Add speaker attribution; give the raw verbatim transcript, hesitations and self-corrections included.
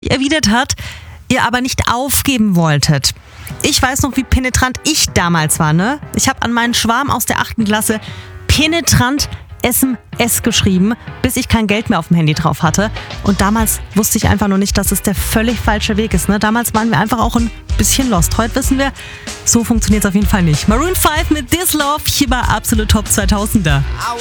Speaker 1: erwidert hat, ihr aber nicht aufgeben wolltet. Ich weiß noch, wie penetrant ich damals war, ne? Ich habe an meinen Schwarm aus der achten Klasse penetrant S M S geschrieben, bis ich kein Geld mehr auf dem Handy drauf hatte. Und damals wusste ich einfach nur nicht, dass es der völlig falsche Weg ist, ne? Damals waren wir einfach auch ein bisschen lost. Heute wissen wir, so funktioniert es auf jeden Fall nicht. Maroon fünf mit This Love hier bei Absolut Top zweitausender.